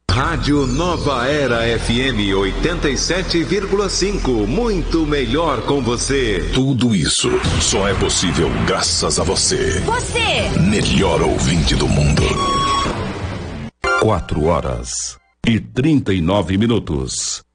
Rádio Nova Era FM 87,5. Muito melhor com você. Tudo isso só é possível graças a você. Você! Melhor ouvinte do mundo. 4 horas e 39 minutos.